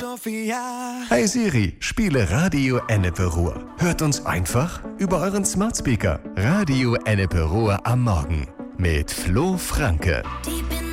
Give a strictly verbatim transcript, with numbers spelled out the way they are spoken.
Sophia. Hey Siri, spiele Radio Ennepe Ruhr. Hört uns einfach über euren Smart Speaker. Radio Ennepe Ruhr am Morgen mit Flo Franke. Die